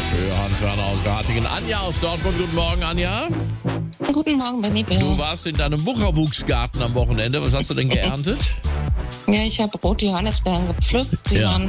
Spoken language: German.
Für Hans-Werner aus Ratingen. Anja aus Dortmund. Guten Morgen, Anja. Guten Morgen, Benny Bär. Du warst in deinem Wucherwuchsgarten am Wochenende. Was hast du denn geerntet? Ja, ich habe rote Johannisbeeren gepflückt. Die Ja. waren